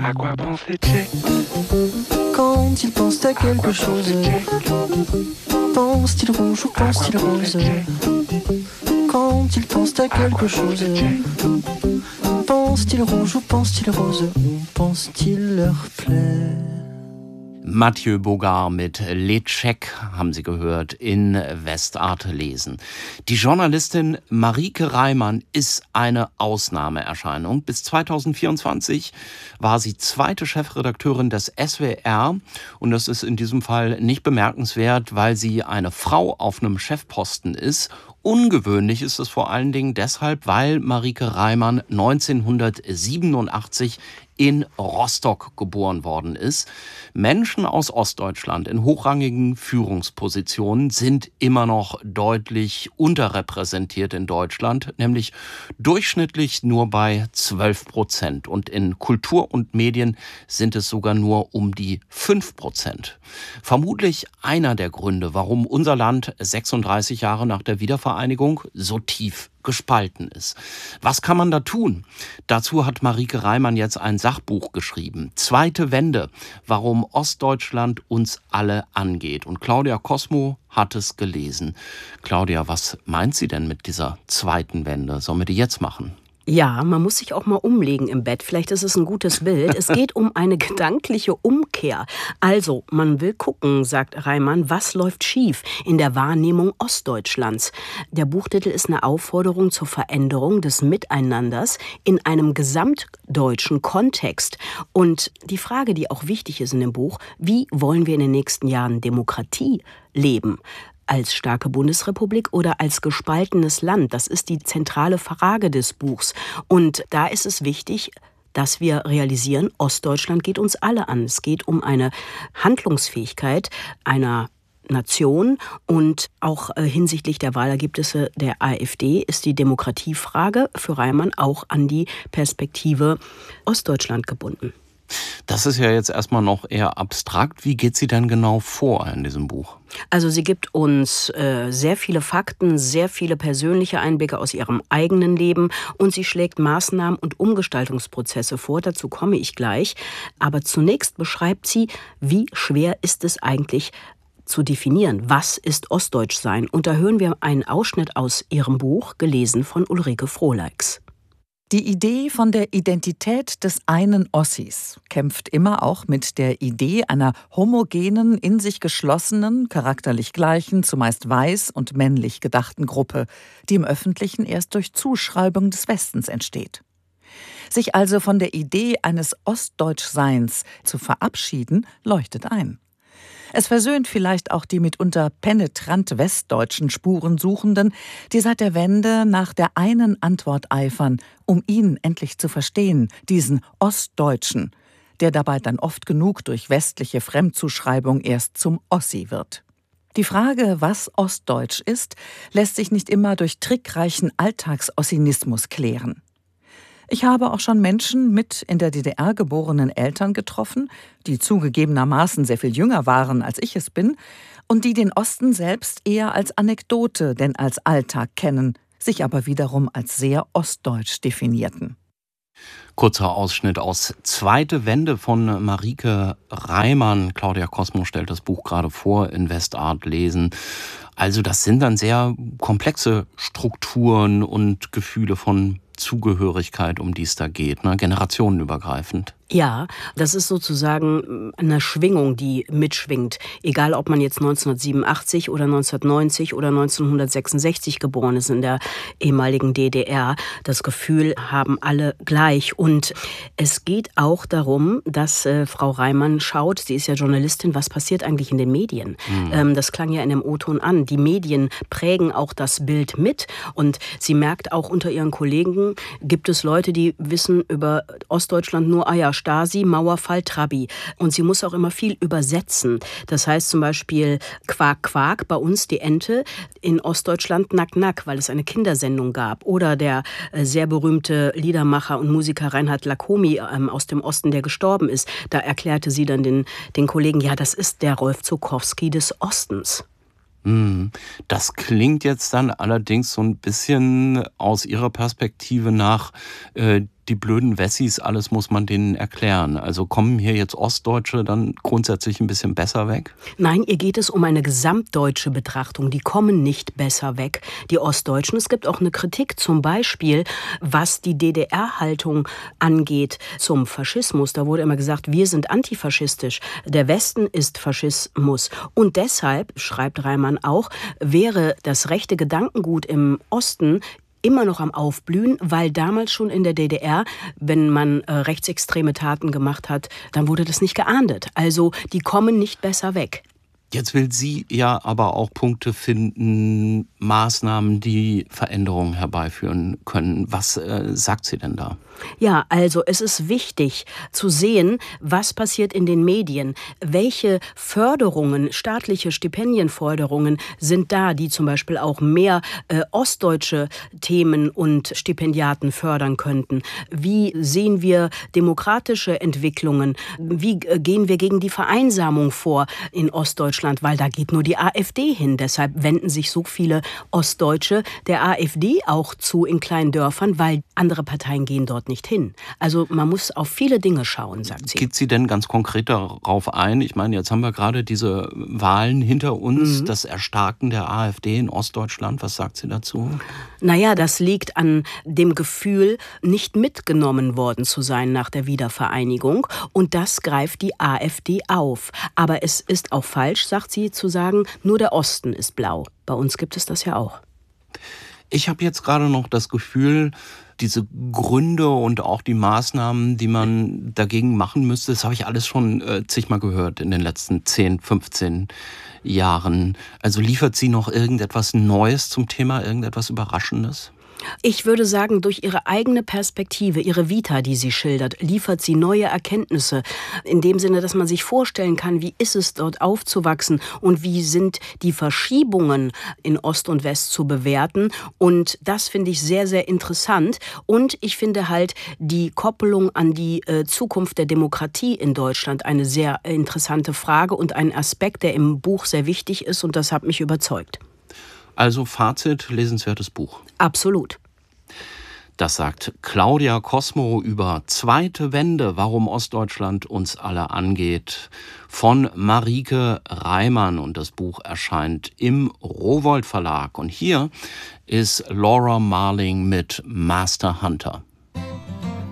À quoi penser Tchèque? Quand il pense à quelque chose, pense-t-il rouge ou pense-t-il rose? Quand il pense à quelque chose, pense-t-il rouge ou pense-t-il rose? Ou pense-t-il leur plaire? Mathieu Bogart mit Les Tchèques haben Sie gehört in Westart lesen. Die Journalistin Marieke Reimann ist eine Ausnahmeerscheinung. Bis 2024 war sie zweite Chefredakteurin des SWR und das ist in diesem Fall nicht bemerkenswert, weil sie eine Frau auf einem Chefposten ist. Ungewöhnlich ist es vor allen Dingen deshalb, weil Marieke Reimann 1987 in Rostock geboren worden ist. Menschen aus Ostdeutschland in hochrangigen Führungspositionen sind immer noch deutlich unterrepräsentiert in Deutschland, nämlich durchschnittlich nur bei 12%. Und in Kultur und Medien sind es sogar nur um die 5%. Vermutlich einer der Gründe, warum unser Land 36 Jahre nach der Wiedervereinigung so tief gespalten ist. Was kann man da tun? Dazu hat Marieke Reimann jetzt ein Sachbuch geschrieben. Zweite Wende, warum Ostdeutschland uns alle angeht. Und Claudia Cosmo hat es gelesen. Claudia, was meint sie denn mit dieser zweiten Wende? Sollen wir die jetzt machen? Ja, man muss sich auch mal umlegen im Bett. Vielleicht ist es ein gutes Bild. Es geht um eine gedankliche Umkehr. Also, man will gucken, sagt Reimann, was läuft schief in der Wahrnehmung Ostdeutschlands. Der Buchtitel ist eine Aufforderung zur Veränderung des Miteinanders in einem gesamtdeutschen Kontext. Und die Frage, die auch wichtig ist in dem Buch, wie wollen wir in den nächsten Jahren Demokratie leben? Als starke Bundesrepublik oder als gespaltenes Land? Das ist die zentrale Frage des Buchs. Und da ist es wichtig, dass wir realisieren, Ostdeutschland geht uns alle an. Es geht um eine Handlungsfähigkeit einer Nation und auch hinsichtlich der Wahlergebnisse der AfD ist die Demokratiefrage für Reimann auch an die Perspektive Ostdeutschland gebunden. Das ist ja jetzt erstmal noch eher abstrakt. Wie geht sie denn genau vor in diesem Buch? Also sie gibt uns sehr viele Fakten, sehr viele persönliche Einblicke aus ihrem eigenen Leben und sie schlägt Maßnahmen und Umgestaltungsprozesse vor. Dazu komme ich gleich. Aber zunächst beschreibt sie, wie schwer ist es eigentlich zu definieren, was ist Ostdeutschsein. Und da hören wir einen Ausschnitt aus ihrem Buch, gelesen von Ulrike Frohleix. Die Idee von der Identität des einen Ossis kämpft immer auch mit der Idee einer homogenen, in sich geschlossenen, charakterlich gleichen, zumeist weiß und männlich gedachten Gruppe, die im Öffentlichen erst durch Zuschreibung des Westens entsteht. Sich also von der Idee eines Ostdeutschseins zu verabschieden, leuchtet ein. Es versöhnt vielleicht auch die mitunter penetrant westdeutschen Spurensuchenden, die seit der Wende nach der einen Antwort eifern, um ihn endlich zu verstehen, diesen Ostdeutschen, der dabei dann oft genug durch westliche Fremdzuschreibung erst zum Ossi wird. Die Frage, was Ostdeutsch ist, lässt sich nicht immer durch trickreichen Alltagsossinismus klären. Ich habe auch schon Menschen mit in der DDR geborenen Eltern getroffen, die zugegebenermaßen sehr viel jünger waren, als ich es bin, und die den Osten selbst eher als Anekdote denn als Alltag kennen, sich aber wiederum als sehr ostdeutsch definierten. Kurzer Ausschnitt aus Zweite Wende von Marieke Reimann. Claudia Cosmo stellt das Buch gerade vor, in Westart lesen. Also das sind dann sehr komplexe Strukturen und Gefühle von Zugehörigkeit, um die es da geht, ne? Generationenübergreifend. Ja, das ist sozusagen eine Schwingung, die mitschwingt. Egal, ob man jetzt 1987 oder 1990 oder 1966 geboren ist in der ehemaligen DDR. Das Gefühl haben alle gleich. Und es geht auch darum, dass Frau Reimann schaut, sie ist ja Journalistin, was passiert eigentlich in den Medien? Das klang ja in dem O-Ton an. Die Medien prägen auch das Bild mit. Und sie merkt auch unter ihren Kollegen, gibt es Leute, die wissen über Ostdeutschland nur, Stasi, Mauerfall, Trabi. Und sie muss auch immer viel übersetzen. Das heißt zum Beispiel Quark, Quark, bei uns die Ente, in Ostdeutschland Nack, Nack, weil es eine Kindersendung gab. Oder der sehr berühmte Liedermacher und Musiker Reinhard Lacomi aus dem Osten, der gestorben ist. Da erklärte sie dann den Kollegen, ja, das ist der Rolf Zuckowski des Ostens. Das klingt jetzt dann allerdings so ein bisschen aus Ihrer Perspektive nach die blöden Wessis, alles muss man denen erklären. Also kommen hier jetzt Ostdeutsche dann grundsätzlich ein bisschen besser weg? Nein, ihr geht es um eine gesamtdeutsche Betrachtung. Die kommen nicht besser weg, die Ostdeutschen. Es gibt auch eine Kritik, zum Beispiel, was die DDR-Haltung angeht zum Faschismus. Da wurde immer gesagt, wir sind antifaschistisch. Der Westen ist Faschismus. Und deshalb, schreibt Reimann auch, wäre das rechte Gedankengut im Osten immer noch am Aufblühen, weil damals schon in der DDR, wenn man rechtsextreme Taten gemacht hat, dann wurde das nicht geahndet. Also die kommen nicht besser weg. Jetzt will sie ja aber auch Punkte finden, Maßnahmen, die Veränderungen herbeiführen können. Was sagt sie denn da? Ja, also es ist wichtig zu sehen, was passiert in den Medien. Welche Förderungen, staatliche Stipendienförderungen sind da, die zum Beispiel auch mehr ostdeutsche Themen und Stipendiaten fördern könnten? Wie sehen wir demokratische Entwicklungen? Wie gehen wir gegen die Vereinsamung vor in Ostdeutschland? Weil da geht nur die AfD hin. Deshalb wenden sich so viele Ostdeutsche der AfD auch zu in kleinen Dörfern, weil andere Parteien gehen dort nicht hin. Also man muss auf viele Dinge schauen, sagt sie. Geht sie denn ganz konkret darauf ein? Ich meine, jetzt haben wir gerade diese Wahlen hinter uns, das Erstarken der AfD in Ostdeutschland. Was sagt sie dazu? Naja, das liegt an dem Gefühl, nicht mitgenommen worden zu sein nach der Wiedervereinigung. Und das greift die AfD auf. Aber es ist auch falsch, sagt sie, zu sagen, nur der Osten ist blau. Bei uns gibt es das ja auch. Ich habe jetzt gerade noch das Gefühl, diese Gründe und auch die Maßnahmen, die man dagegen machen müsste, das habe ich alles schon zigmal gehört in den letzten 10, 15 Jahren. Also liefert sie noch irgendetwas Neues zum Thema, irgendetwas Überraschendes? Ich würde sagen, durch ihre eigene Perspektive, ihre Vita, die sie schildert, liefert sie neue Erkenntnisse. In dem Sinne, dass man sich vorstellen kann, wie ist es dort aufzuwachsen und wie sind die Verschiebungen in Ost und West zu bewerten. Und das finde ich sehr, sehr interessant. Und ich finde halt die Koppelung an die Zukunft der Demokratie in Deutschland eine sehr interessante Frage und ein Aspekt, der im Buch sehr wichtig ist. Und das hat mich überzeugt. Also Fazit, lesenswertes Buch. Absolut. Das sagt Claudia Cosmo über Zweite Wende, warum Ostdeutschland uns alle angeht, von Marieke Reimann. Und das Buch erscheint im Rowohlt Verlag. Und hier ist Laura Marling mit Master Hunter.